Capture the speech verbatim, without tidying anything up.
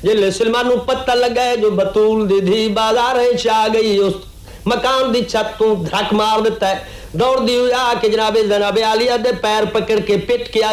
जिले सलमान नू पता लगा है जो बतूल दी धी बाजार च आ गई उस मकान दी छत तू धक मार दिता है दौड़ दी हुई आके जनाबे जनाबे आलिया दे पैर पकड़ के पिट के